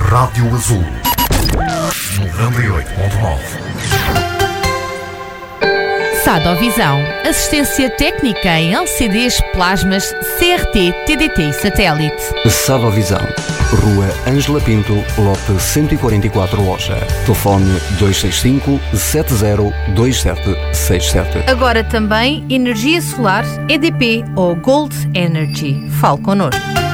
Rádio Azul 98.9. Sadovisão, assistência técnica em LCDs, plasmas, CRT, TDT e satélite. Sadovisão, Rua Ângela Pinto, lote 144 Loja. Telefone 265 702767. Agora também energia solar, EDP ou Gold Energy. Fale connosco.